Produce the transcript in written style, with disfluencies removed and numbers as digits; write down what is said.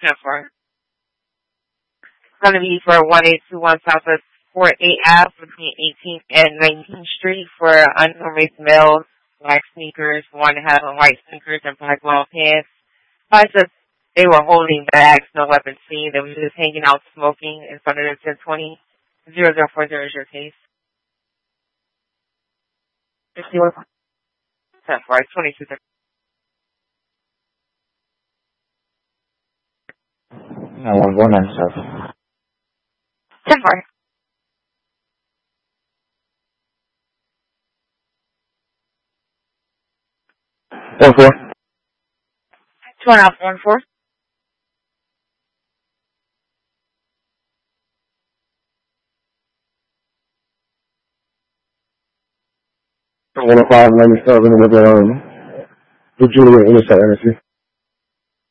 10-4. It's going to be for 1821 Southwest Fort 8 Ave between 18th and 19th Street for unknown males, black sneakers, one had on white sneakers and black long pants. I said they were holding bags, no weapons seen. They were just hanging out smoking in front of the 1020. 0040 is your case. 51. 10-4, 22. 911 10-4. 1-4. 2.5-1-4. 105, 97 with the Julia Intercept Energy.